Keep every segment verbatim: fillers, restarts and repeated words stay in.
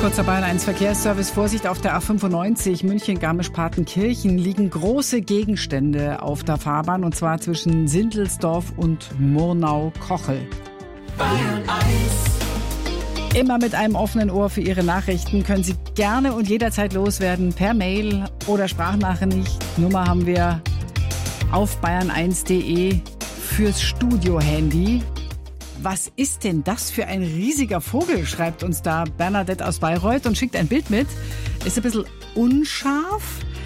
Kurzer Bayern eins Verkehrsservice. Vorsicht auf der A fünfundneunzig München-Garmisch-Partenkirchen liegen große Gegenstände auf der Fahrbahn, und zwar zwischen Sindelsdorf und Murnau-Kochel. Bayern eins. Immer mit einem offenen Ohr für Ihre Nachrichten. Können Sie gerne und jederzeit loswerden per Mail oder Sprachnachricht. Nummer haben wir auf bayern eins punkt de fürs Studio-Handy. Was ist denn das für ein riesiger Vogel, schreibt uns da Bernadette aus Bayreuth und schickt ein Bild mit. Ist ein bisschen unscharf,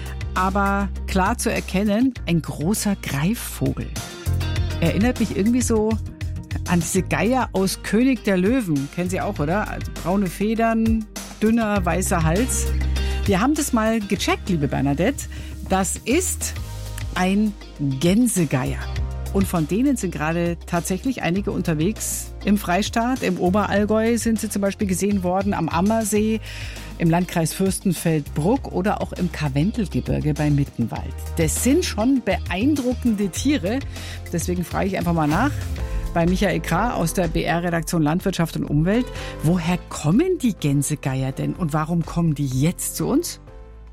aber klar zu erkennen, ein großer Greifvogel. Erinnert mich irgendwie so an diese Geier aus König der Löwen. Kennen Sie auch, oder? Also braune Federn, dünner, weißer Hals. Wir haben das mal gecheckt, liebe Bernadette. Das ist ein Gänsegeier. Und von denen sind gerade tatsächlich einige unterwegs im Freistaat. Im Oberallgäu sind sie zum Beispiel gesehen worden, am Ammersee, im Landkreis Fürstenfeldbruck oder auch im Karwendelgebirge bei Mittenwald. Das sind schon beeindruckende Tiere. Deswegen frage ich einfach mal nach bei Michael Krah aus der B R-Redaktion Landwirtschaft und Umwelt. Woher kommen die Gänsegeier denn und warum kommen die jetzt zu uns?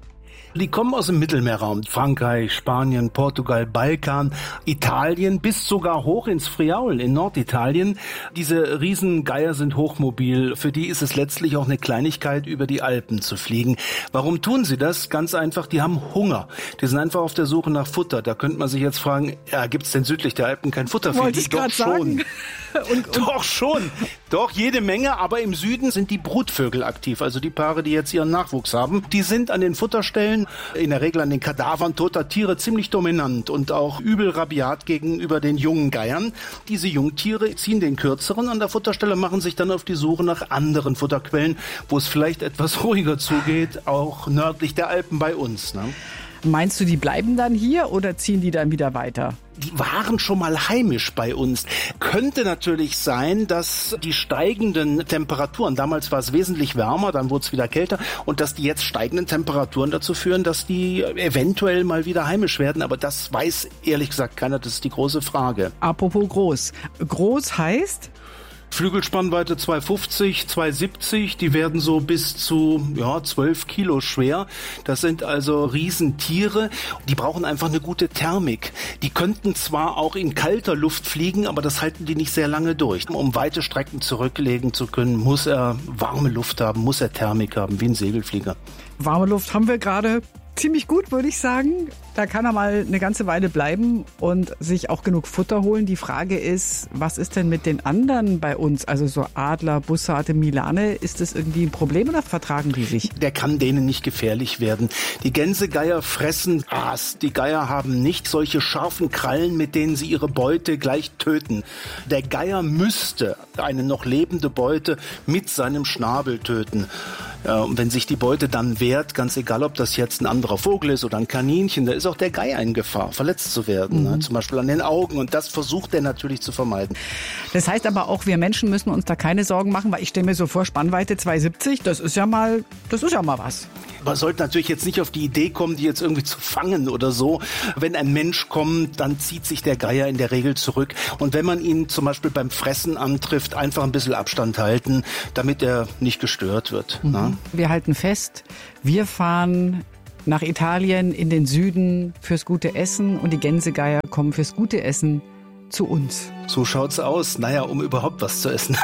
Die kommen aus dem Mittelmeerraum. Frankreich, Spanien, Portugal, Balkan, Italien, bis sogar hoch ins Friaul in Norditalien. Diese Riesengeier sind hochmobil. Für die ist es letztlich auch eine Kleinigkeit, über die Alpen zu fliegen. Warum tun sie das? Ganz einfach, die haben Hunger. Die sind einfach auf der Suche nach Futter. Da könnte man sich jetzt fragen, ja, gibt es denn südlich der Alpen kein Futter für Wollte die? ich Doch schon. und, und Doch schon. Doch, jede Menge. Aber im Süden sind die Brutvögel aktiv. Also die Paare, die jetzt ihren Nachwuchs haben. Die sind an den Futterstellen, in der Regel an den Kadavern toter Tiere, ziemlich dominant und auch übel rabiat gegenüber den jungen Geiern. Diese Jungtiere ziehen den kürzeren an der Futterstelle, machen sich dann auf die Suche nach anderen Futterquellen, wo es vielleicht etwas ruhiger zugeht, auch nördlich der Alpen bei uns, ne? Meinst du, die bleiben dann hier oder ziehen die dann wieder weiter? Die waren schon mal heimisch bei uns. Könnte natürlich sein, dass die steigenden Temperaturen, damals war es wesentlich wärmer, dann wurde es wieder kälter, und dass die jetzt steigenden Temperaturen dazu führen, dass die eventuell mal wieder heimisch werden. Aber das weiß ehrlich gesagt keiner, das ist die große Frage. Apropos groß. Groß heißt? Flügelspannweite zwei fünfzig, zwei siebzig, die werden so bis zu ja zwölf Kilo schwer. Das sind also Riesentiere. Die brauchen einfach eine gute Thermik. Die könnten zwar auch in kalter Luft fliegen, aber das halten die nicht sehr lange durch. Um weite Strecken zurücklegen zu können, muss er warme Luft haben, muss er Thermik haben, wie ein Segelflieger. Warme Luft haben wir gerade ziemlich gut, würde ich sagen. Da kann er mal eine ganze Weile bleiben und sich auch genug Futter holen. Die Frage ist, was ist denn mit den anderen bei uns? Also so Adler, Bussarde, Milane, ist das irgendwie ein Problem oder vertragen die sich? Der kann denen nicht gefährlich werden. Die Gänsegeier fressen Gras. Die Geier haben nicht solche scharfen Krallen, mit denen sie ihre Beute gleich töten. Der Geier müsste eine noch lebende Beute mit seinem Schnabel töten. Ja, und wenn sich die Beute dann wehrt, ganz egal, ob das jetzt ein anderer Vogel ist oder ein Kaninchen, da ist auch der Geier in Gefahr, verletzt zu werden, mhm. ne? Zum Beispiel an den Augen. Und das versucht er natürlich zu vermeiden. Das heißt aber auch, wir Menschen müssen uns da keine Sorgen machen, weil ich stelle mir so vor, Spannweite zwei siebzig, das ist ja mal, das ist ja mal was. Man sollte natürlich jetzt nicht auf die Idee kommen, die jetzt irgendwie zu fangen oder so. Wenn ein Mensch kommt, dann zieht sich der Geier in der Regel zurück. Und wenn man ihn zum Beispiel beim Fressen antrifft, einfach ein bisschen Abstand halten, damit er nicht gestört wird. Mhm. Ne? Wir halten fest, wir fahren nach Italien in den Süden fürs gute Essen und die Gänsegeier kommen fürs gute Essen zu uns. So schaut's aus. Naja, um überhaupt was zu essen.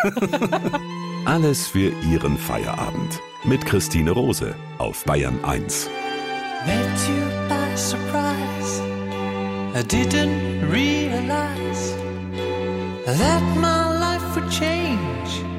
Alles für Ihren Feierabend. Mit Christine Rose auf Bayern eins. Met you by surprise. I didn't realize that my life would change